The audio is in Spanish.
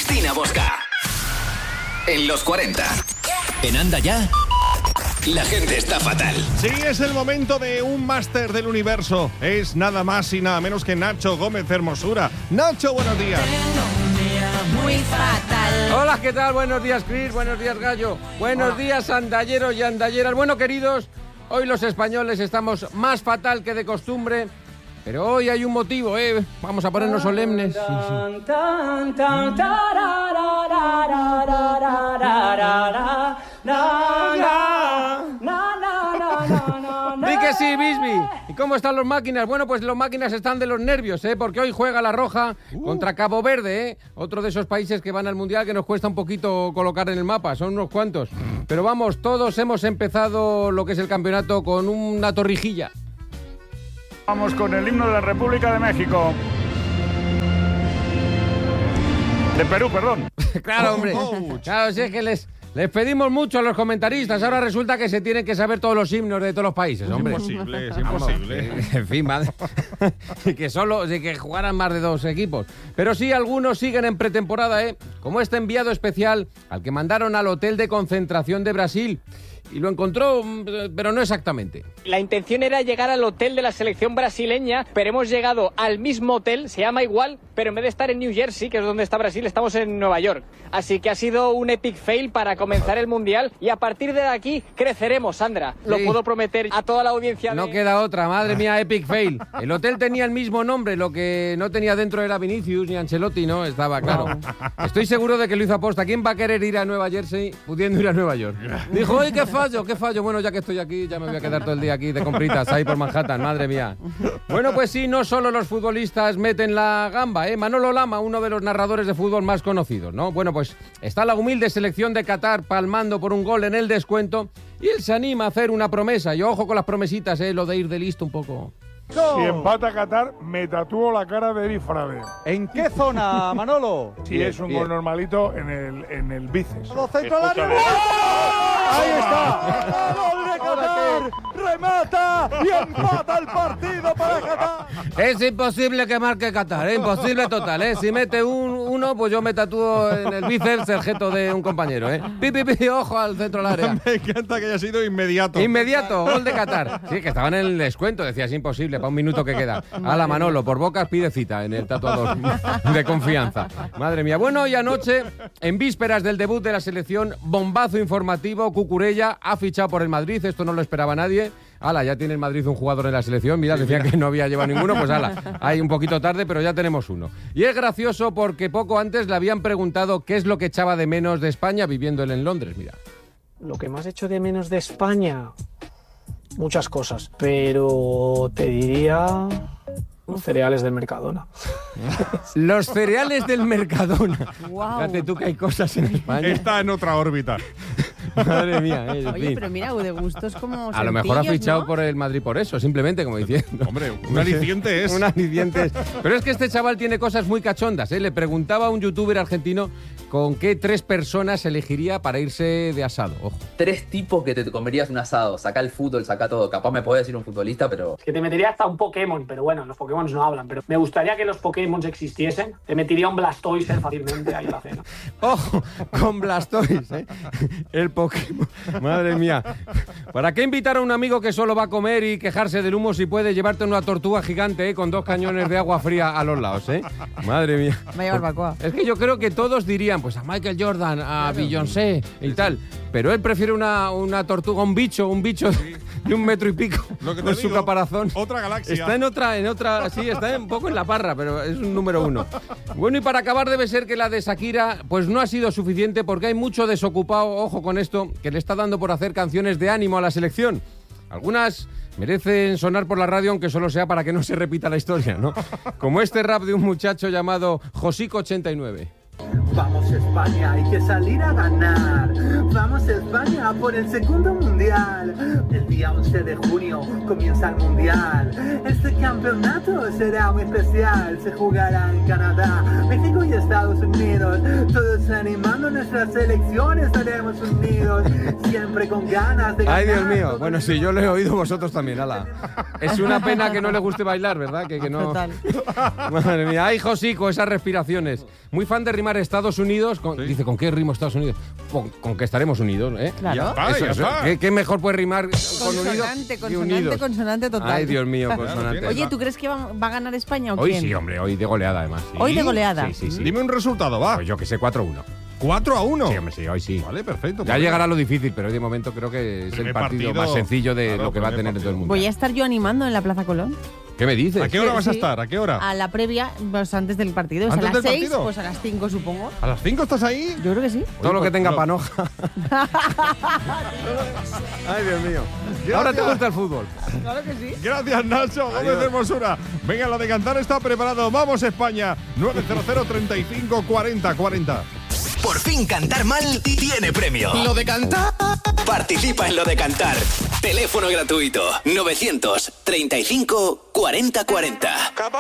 Cristina Bosca. En los 40. En Anda Ya, la gente está fatal. Sí, es el momento de un máster del universo. Es nada más y nada menos que Nacho Gómez Hermosura. Nacho, buenos días. Muy fatal. Hola, ¿qué tal? Buenos días, Chris. Buenos días, Gallo. Buenos días, andalleros y andalleras. Bueno, queridos, hoy los españoles estamos más fatal que de costumbre. Pero hoy hay un motivo, ¿eh? Vamos a ponernos solemnes. Sí. Di que sí, Bisbi. ¿Y cómo están los máquinas? Bueno, pues los máquinas están de los nervios, ¿eh? Porque hoy juega la Roja contra Cabo Verde, ¿eh? Otro de esos países que van al Mundial que nos cuesta un poquito colocar en el mapa. Son unos cuantos. Pero vamos, todos hemos empezado lo que es el campeonato con una torrijilla. Vamos con el himno de la República de México. De Perú, perdón. Claro, hombre. Claro, si es que les pedimos mucho a los comentaristas. Ahora resulta que se tienen que saber todos los himnos de todos los países, hombre. Es imposible. En fin, madre. que jugaran más de 2 equipos. Pero sí, algunos siguen en pretemporada, ¿eh? Como este enviado especial al que mandaron al hotel de concentración de Brasil. Y lo encontró, pero no exactamente. La intención era llegar al hotel de la selección brasileña, pero hemos llegado al mismo hotel, se llama igual, pero en vez de estar en New Jersey, que es donde está Brasil, estamos en Nueva York. Así que ha sido un epic fail para comenzar el Mundial y a partir de aquí creceremos, Sandra. Sí. Lo puedo prometer a toda la audiencia. No queda otra, madre mía, epic fail. El hotel tenía el mismo nombre, lo que no tenía dentro era Vinicius ni Ancelotti, ¿no? Estaba claro. Estoy seguro de que lo hizo aposta. ¿Quién va a querer ir a Nueva Jersey pudiendo ir a Nueva York? Dijo, ¡ay, qué fallo! Bueno, ya que estoy aquí, ya me voy a quedar todo el día aquí de compritas ahí por Manhattan, madre mía. Bueno, pues sí, no solo los futbolistas meten la gamba, ¿eh? Manolo Lama, uno de los narradores de fútbol más conocidos, ¿no? Bueno, pues está la humilde selección de Qatar palmando por un gol en el descuento y él se anima a hacer una promesa. Y ojo con las promesitas, lo de ir de listo un poco. Si empata Qatar, me tatúo la cara de Eri Frade. ¿En qué zona, Manolo? Si es un gol normalito en el bíceps. ¡Ahí está! ¡Gol de Qatar! ¡Remata! ¡Y empata el partido para Qatar! Es imposible que marque Qatar, imposible total, ¿eh? Si mete uno, pues yo me tatúo en el bíceps el jeto de un compañero, ¿eh? Pi, ojo al centro del área. Me encanta que haya sido inmediato. Inmediato, gol de Qatar. Sí, que estaban en el descuento, decía, es imposible, para un minuto que queda. Ala, Manolo, por bocas pide cita en el tatuador de confianza. Madre mía. Bueno, y anoche, en vísperas del debut de la selección, bombazo informativo, Cucurella ha fichado por el Madrid, esto no lo esperaba nadie. Ala, ya tiene el Madrid un jugador en la selección. Mira, decían que no había llevado ninguno, pues ala, hay un poquito tarde, pero ya tenemos uno. Y es gracioso porque poco antes le habían preguntado qué es lo que echaba de menos de España viviendo él en Londres, mira. Lo que más echo de menos de España, muchas cosas, pero te diría los cereales del Mercadona. Los cereales del Mercadona. Wow. Fíjate tú que hay cosas en España. Está en otra órbita. Madre mía. Oye, pero mira, de gustos como a lo mejor ha fichado, ¿no? por el Madrid por eso, simplemente, como diciendo. Hombre, un aliciente es. Un aliciente es. Pero es que este chaval tiene cosas muy cachondas, ¿eh? Le preguntaba a un youtuber argentino con qué 3 personas elegiría para irse de asado. Ojo. 3 tipos que te comerías un asado. Saca el fútbol, saca todo. Capaz me puede decir un futbolista, pero... Que te metería hasta un Pokémon, pero bueno, los Pokémon no hablan. Pero me gustaría que los Pokémon existiesen. Te metería un Blastoise fácilmente ahí en la cena. Ojo, con Blastoise, ¿eh? El Pokémon. Madre mía. ¿Para qué invitar a un amigo que solo va a comer y quejarse del humo si puede llevarte una tortuga gigante, con 2 cañones de agua fría a los lados, eh? Madre mía. Vaya barbacoa. Es que yo creo que todos dirían, pues a Michael Jordan, a Beyoncé y tal. Pero él prefiere una tortuga, un bicho de 1 metro y pico con su caparazón. Otra galaxia. Está en otra, sí, está un poco en la parra, pero es un número 1. Bueno, y para acabar debe ser que la de Shakira pues no ha sido suficiente porque hay mucho desocupado, ojo con esto, que le está dando por hacer canciones de ánimo a la selección. Algunas merecen sonar por la radio, aunque solo sea para que no se repita la historia, ¿no? Como este rap de un muchacho llamado Josico89. Vamos España, hay que salir a ganar. Vamos España por el segundo mundial. El día 11 de junio comienza el mundial. Este campeonato será muy especial. Se jugará en Canadá, México y Estados Unidos. Todos animando nuestras selecciones, estaremos unidos. Siempre con ganas de ganar. Ay, Dios mío. Bueno, sí, yo lo he oído, vosotros también, ala. Es una pena que no le guste bailar, ¿verdad? Que no. Total. Madre mía. Ay, Josico, esas respiraciones. Muy fan de rimar Estados Estados Unidos, Sí. dice, ¿con qué rimo Estados Unidos? Con que estaremos unidos, ¿eh? Claro. Ya está, ya está. ¿Qué mejor puede rimar con unidos Consonante, que unidos? consonante total. Ay, Dios mío, consonante. tienes. Oye, ¿tú crees que va a ganar España o Hoy quién? sí, hombre, hoy de goleada además. Sí. Hoy de goleada. Sí. Dime un resultado, va. Pues yo que sé, 4-1. 4-1. Sí, hombre, sí, hoy sí. Vale, perfecto. Ya llegará lo difícil, pero hoy de momento creo que es Primer el partido partido, más sencillo de claro, lo que va a primer tener en todo el partido. mundo. Voy a estar yo animando en la Plaza Colón. ¿Qué me dices? ¿A qué hora Sí, vas a sí. estar? ¿A qué hora? A la previa, pues antes del partido. Es a ¿Antes las del 6, partido? pues a las 5 supongo. ¿A las 5 estás ahí? Yo creo que sí. Todo lo que tenga no. panoja. Ay, Dios mío. Ahora te gusta el fútbol. Claro que sí. Gracias, Nacho Gómez de Hermosura. Venga, lo de cantar está preparado. Vamos, España. 900 35 40 40. Por fin cantar mal tiene premio. Lo de cantar. Participa en lo de cantar. Teléfono gratuito 935 40 40.